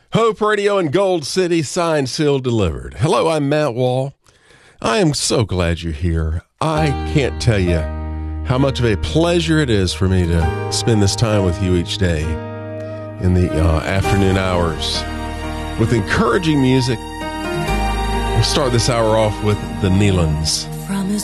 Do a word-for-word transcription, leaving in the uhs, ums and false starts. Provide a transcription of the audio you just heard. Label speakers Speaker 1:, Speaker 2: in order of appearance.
Speaker 1: Hope Radio in Gold City, signed, sealed, delivered. Hello, I'm Matt Wall. I am so glad you're here. I can't tell you how much of a pleasure it is for me to spend this time with you each day in the uh, afternoon hours with encouraging music. We'll start this hour off with the Neelands.